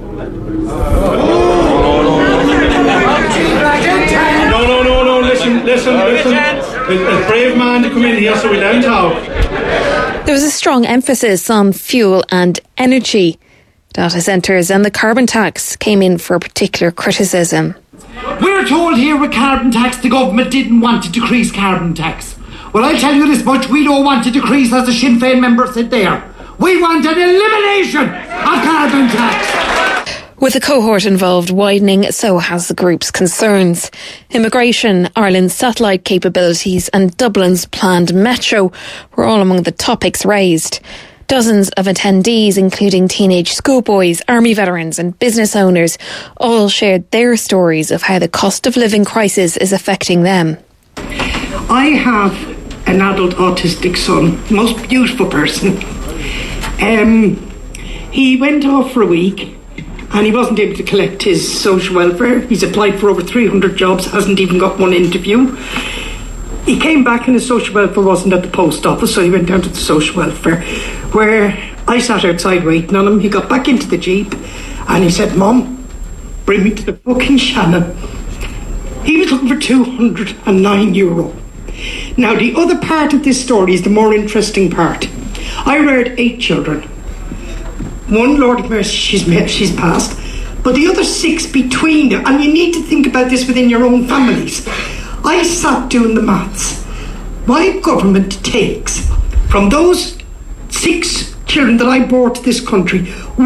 No, listen. A brave man to come in here so we don't talk. There was a strong emphasis on fuel and energy. Data centres and the carbon tax came in for particular criticism. We're told here with carbon tax the government didn't want to decrease carbon tax. Well, I'll tell you this much, we don't want to decrease, as the Sinn Féin member said there. We want an elimination of carbon tax. With the cohort involved widening, so has the group's concerns. Immigration, Ireland's satellite capabilities and Dublin's planned metro were all among the topics raised. Dozens of attendees, including teenage schoolboys, army veterans and business owners, all shared their stories of how the cost of living crisis is affecting them. I have an adult autistic son, most beautiful person. He went off for a week and he wasn't able to collect his social welfare. He's applied for over 300 jobs, hasn't even got one interview. He came back and his social welfare wasn't at the post office, so he went down to the social welfare, where I sat outside waiting on him. He got back into the Jeep and he said, "Mum, bring me to the fucking Shannon." He was looking for €209. Now, the other part of this story is the more interesting part. I reared 8 children. One, Lord of mercy, she's passed. But the other 6 between them, and you need to think about this within your own families. I sat doing the maths. My government takes from those 6 children that I bore to this country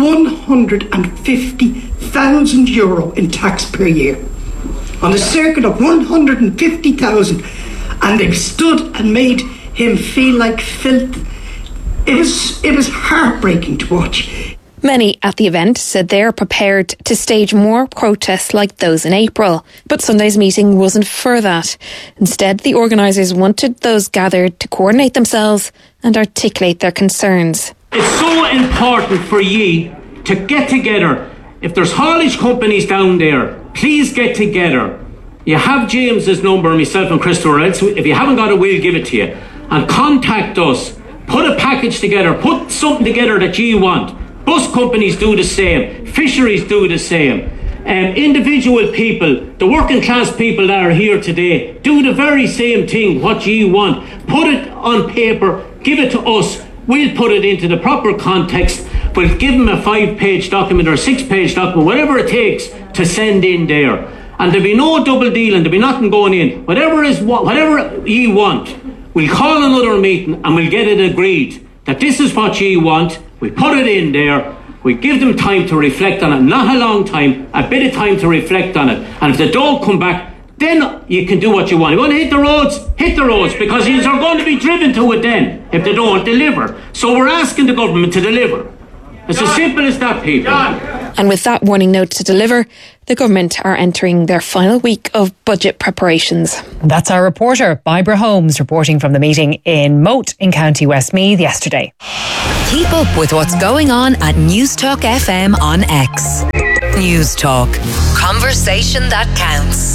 €150,000 in tax per year. On a circuit of 150,000, and they've stood and made him feel like filth. It was heartbreaking to watch. Many at the event said they're prepared to stage more protests like those in April. But Sunday's meeting wasn't for that. Instead, the organisers wanted those gathered to coordinate themselves and articulate their concerns. It's so important for ye to get together. If there's haulage companies down there, please get together. You have James's number, myself and Christopher. If you haven't got it, we'll give it to you. And contact us. Put a package together. Put something together that you want. Bus companies do the same. Fisheries do the same. Individual people, the working class people that are here today, do the very same thing, what you want. Put it on paper, give it to us. We'll put it into the proper context. We'll give them a 5-page document or a 6-page document, whatever it takes to send in there. And there'll be no double dealing, there'll be nothing going in. Whatever you want, we'll call another meeting and we'll get it agreed that this is what you want. We put it in there. We give them time to reflect on it, not a long time, a bit of time to reflect on it. And if they don't come back, then you can do what you want. You want to hit the roads, because you are going to be driven to it then if they don't deliver. So we're asking the government to deliver. It's as simple as that, people. And with that warning note to deliver, the government are entering their final week of budget preparations. That's our reporter, Barbara Holmes, reporting from the meeting in Moat in County Westmeath yesterday. Keep up with what's going on at Newstalk FM on X. Newstalk. Conversation that counts.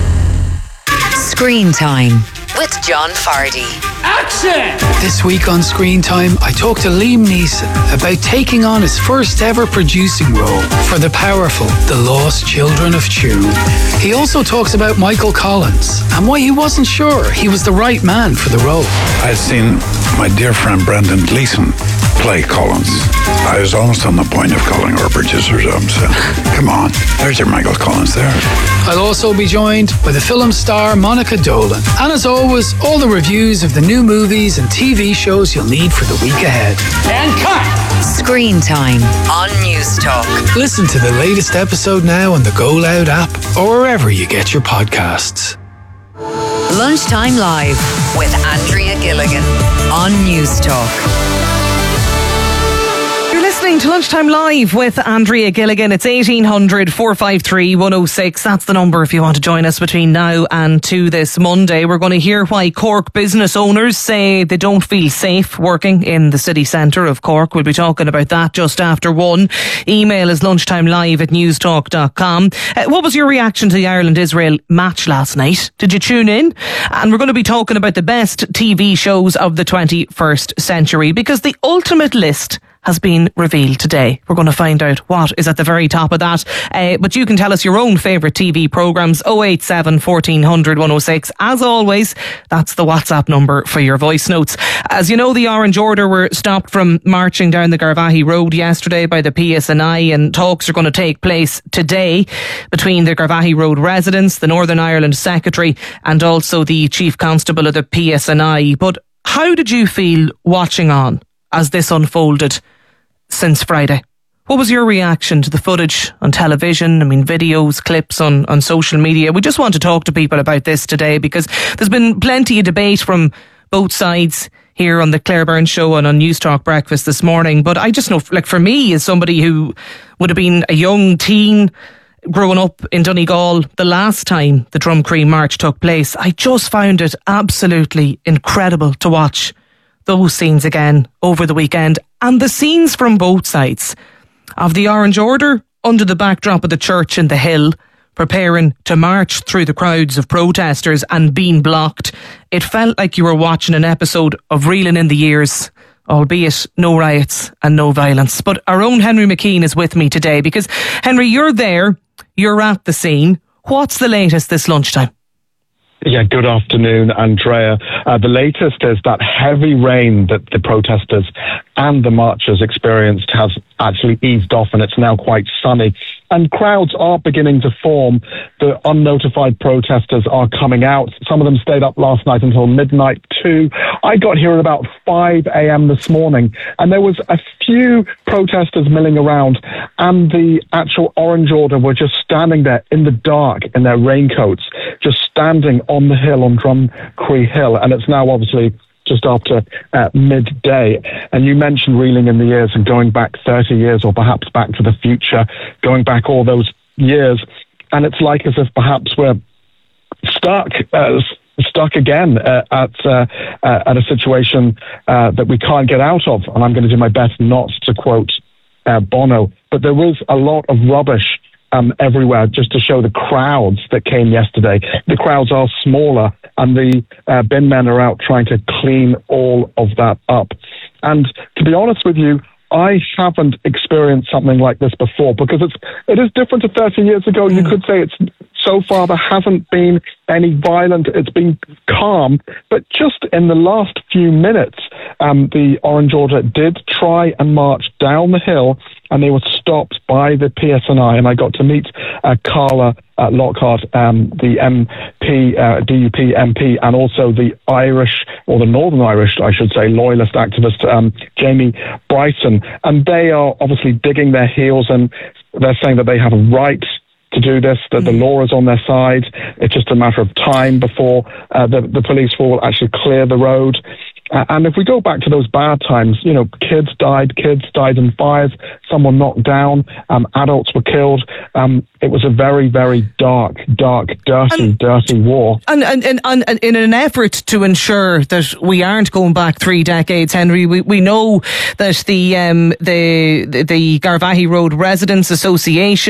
Screen Time with John Fardy. Action! This week on Screen Time, I talked to Liam Neeson about taking on his first ever producing role for the powerful The Lost Children of Tune. He also talks about Michael Collins and why he wasn't sure he was the right man for the role. I'd seen my dear friend Brendan Gleeson play Collins. I was almost on the point of calling our producers up and saying, come on, there's your Michael Collins there. I'll also be joined by the film star Monica Dolan. And as always, all the reviews of the new movies and TV shows you'll need for the week ahead. And cut! Screen Time on Newstalk. Listen to the latest episode now on the Go Loud app or wherever you get your podcasts. Lunchtime Live with Andrea Gilligan on Newstalk. Listening to Lunchtime Live with Andrea Gilligan. It's 1800 453 106. That's the number if you want to join us between now and 2 this Monday. We're going to hear why Cork business owners say they don't feel safe working in the city centre of Cork. We'll be talking about that just after 1. Email is lunchtimelive@newstalk.com. What was your reaction to the Ireland-Israel match last night? Did you tune in? And we're going to be talking about the best TV shows of the 21st century, because the ultimate list has been revealed today. We're going to find out what is at the very top of that. But you can tell us your own favourite TV programmes, 087 1400 106. As always, that's the WhatsApp number for your voice notes. As you know, the Orange Order were stopped from marching down the Garvaghey Road yesterday by the PSNI, and talks are going to take place today between the Garvaghey Road residents, the Northern Ireland Secretary, and also the Chief Constable of the PSNI. But how did you feel watching on as this unfolded since Friday? What was your reaction to the footage on television? I mean, videos, clips on social media. We just want to talk to people about this today, because there's been plenty of debate from both sides here on the Claire Byrne Show and on Newstalk Breakfast this morning. But I just know, like, for me, as somebody who would have been a young teen growing up in Donegal the last time the Drumcree March took place, I just found it absolutely incredible to watch those scenes again over the weekend, and the scenes from both sides of the Orange Order under the backdrop of the church in the Hill, preparing to march through the crowds of protesters and being blocked. It felt like you were watching an episode of Reeling in the Years, albeit no riots and no violence. But our own Henry McKean is with me today, because Henry, you're there, you're at the scene. What's the latest this lunchtime? Yeah, good afternoon, Andrea. The latest is that heavy rain that the protesters and the marchers experienced has actually eased off, and it's now quite sunny. And crowds are beginning to form. The unnotified protesters are coming out. Some of them stayed up last night until midnight too. I got here at about 5 a.m. this morning, and there was a few protesters milling around, and the actual Orange Order were just standing there in the dark in their raincoats, just standing on the hill, on Drumcree Hill. And it's now obviously just after midday. And you mentioned Reeling in the Years and going back 30 years, or perhaps Back to the Future, going back all those years. And it's like as if perhaps we're stuck again at a situation that we can't get out of. And I'm going to do my best not to quote Bono. But there was a lot of rubbish everywhere just to show the crowds that came yesterday. The crowds are smaller, and the bin men are out trying to clean all of that up. And to be honest with you, I haven't experienced something like this before, because it is different to 30 years ago. You could say so far there hasn't been any violent, it's been calm, but just in the last few minutes, the Orange Order did try and march down the hill, and they were stopped by the PSNI, and I got to meet Carla Lockhart, the MP, DUP MP, and also the Irish, or the Northern Irish, I should say, loyalist activist, Jamie Brighton, and they are obviously digging their heels, and they're saying that they have a right to do this, that the law is on their side. It's just a matter of time before the police will actually clear the road. And if we go back to those bad times, kids died in fires, some were knocked down, adults were killed. It was a very, very dark, dirty war. And in an effort to ensure that we aren't going back 3 decades, Henry, we know that the Garvaghey Road Residents Association